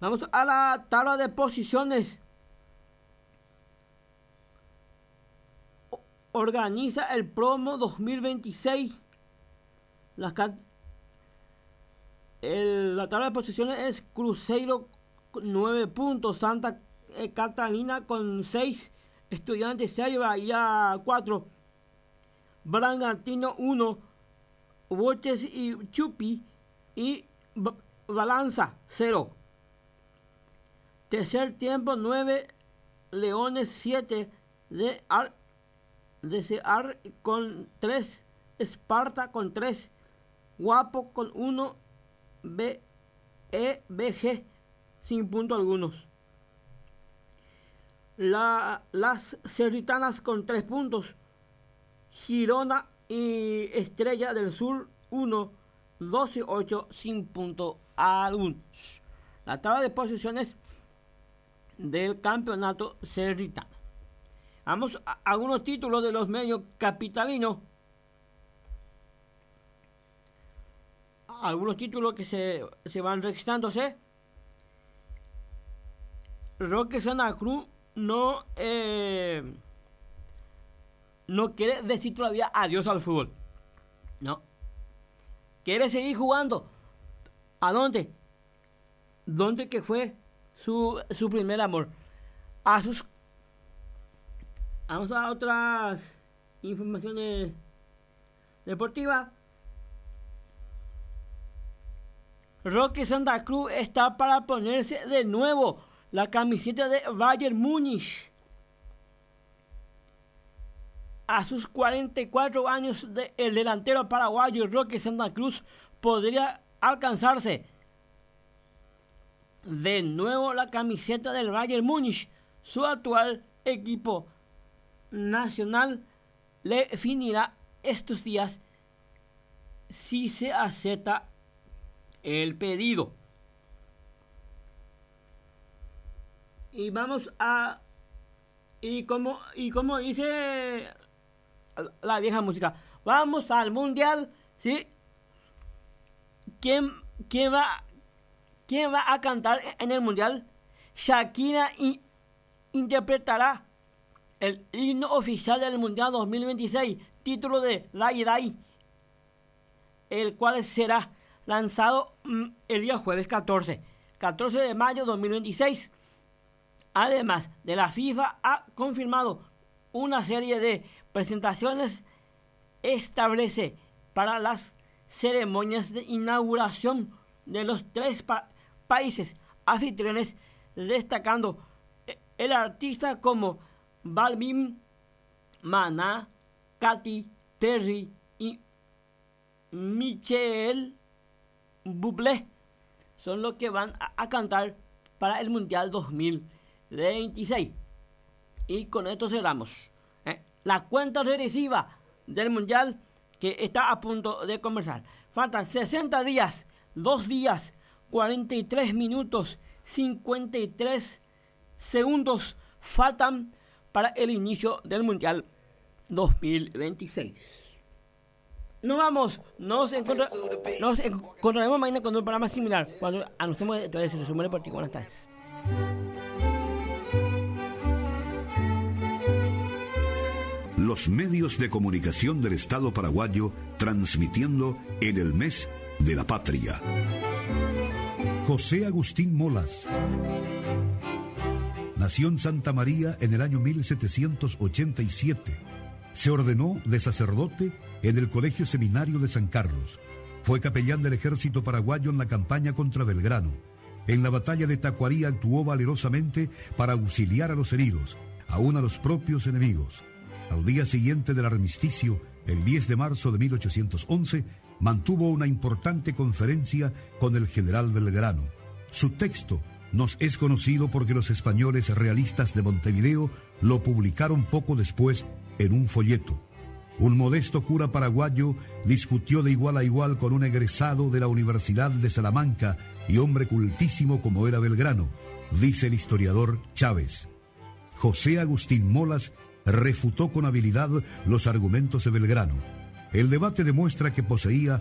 Vamos a la tabla de posiciones. Organiza el promo 2026. La tabla de posiciones es Cruzeiro 9 puntos, Santa Catarina con 6, Estudiantes 6, Bahía 4, Bragantino 1, Boches y Chupi y Balanza 0. Tercer tiempo 9, Leones 7, DCR con 3, Esparta con 3, Guapo con 1, BG sin punto algunos. Las Cerritanas con 3 puntos, Girona y Estrella del Sur 1, 2 y 8 sin punto algunos. La tabla de posiciones del campeonato cerritano. Vamos a algunos títulos de los medios capitalinos. Algunos títulos que se van registrándose. Roque Santa Cruz no quiere decir todavía adiós al fútbol. No. Quiere seguir jugando. ¿A dónde? ¿Dónde que fue su primer amor? Vamos a otras informaciones deportivas. Roque Santa Cruz está para ponerse de nuevo la camiseta de Bayern Múnich. A sus 44 años, el delantero paraguayo Roque Santa Cruz podría alcanzarse de nuevo la camiseta del Bayern Múnich. Su actual equipo nacional le definirá estos días si se acepta el pedido. Y vamos a como dice la vieja música, vamos al mundial, ¿sí? ¿Quién va a cantar en el mundial? Shakira interpretará el himno oficial del mundial 2026, título de Dai Dai, el cual será lanzado el día jueves 14 de mayo 2026. Además de la FIFA ha confirmado una serie de presentaciones establece para las ceremonias de inauguración de los 3 países anfitriones, destacando el artista como Balvin, Maná, Katy Perry y Michel Bublé. Son los que van a cantar para el Mundial 2026. Y con esto cerramos la cuenta regresiva del Mundial, que está a punto de comenzar. Faltan 60 días, 2 días, 43 minutos, 53 segundos faltan para el inicio del Mundial 2026. Nos vamos, nos encontraremos mañana con un programa similar, cuando anunciemos el resumen deportivo. Buenas tardes. Los medios de comunicación del Estado paraguayo transmitiendo en el mes de la patria. José Agustín Molas nació en Santa María en el año 1787. Se ordenó de sacerdote en el Colegio Seminario de San Carlos. Fue capellán del ejército paraguayo en la campaña contra Belgrano. En la batalla de Tacuarí actuó valerosamente para auxiliar a los heridos, aún a los propios enemigos. Al día siguiente del armisticio, el 10 de marzo de 1811, mantuvo una importante conferencia con el general Belgrano. Su texto nos es conocido porque los españoles realistas de Montevideo lo publicaron poco después en un folleto. Un modesto cura paraguayo discutió de igual a igual con un egresado de la Universidad de Salamanca y hombre cultísimo como era Belgrano, dice el historiador Chávez. José Agustín Molas refutó con habilidad los argumentos de Belgrano. El debate demuestra que poseía